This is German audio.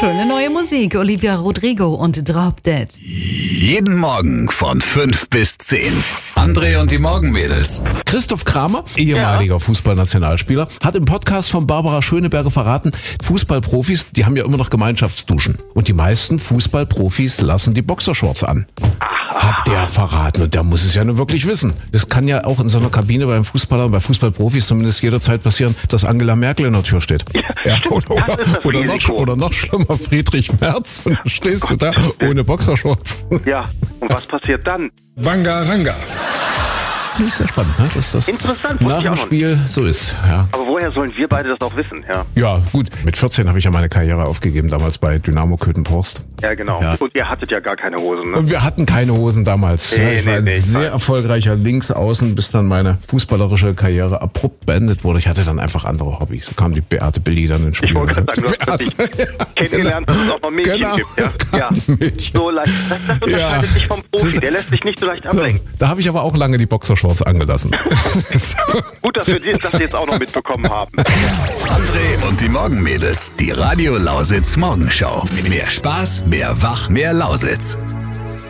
Schöne neue Musik. Olivia Rodrigo und Drop Dead. Jeden Morgen von 5 bis 10. André und die Morgenmädels. Christoph Kramer, ehemaliger Fußballnationalspieler, hat im Podcast von Barbara Schöneberger verraten, Fußballprofis, die haben ja immer noch Gemeinschaftsduschen. Und die meisten Fußballprofis lassen die Boxershorts an. Hat der verraten, und der muss es ja nur wirklich wissen. Das kann ja auch in so einer Kabine beim Fußballer und bei Fußballprofis zumindest jederzeit passieren, dass Angela Merkel in der Tür steht. Ja, oder noch schlimmer, Friedrich Merz, und dann stehst du da ohne Boxershorts. Ja, und was passiert dann? Bangaranga. Finde ich sehr spannend, ne? Dass das Interessant, nach dem Spiel so ist. Ja. Aber woher sollen wir beide das auch wissen? Ja, gut. Mit 14 habe ich ja meine Karriere aufgegeben, damals bei Dynamo Köthen-Porst. Ja, genau. Ja. Und ihr hattet ja gar keine Hosen, ne? Und wir hatten keine Hosen damals. Ich war ein sehr erfolgreicher Linksaußen, bis dann meine fußballerische Karriere abrupt beendet wurde. Ich hatte dann einfach andere Hobbys. So kam die Beate Billy dann ins Spiel. Ich wollte gerade sagen, du hast dich kennengelernt, dass es auch noch Mädchen gibt. Ja. Mädchen. So leicht. Das unterscheidet sich vom Profi. Der lässt sich nicht so leicht ablenken. Da habe ich aber auch lange die Boxershorts angelassen. Gut, dass wir das jetzt auch noch mitbekommen haben. André und die Morgenmädels. Die Radio Lausitz Morgenschau. Mehr Spaß, mehr Wach, mehr Lausitz.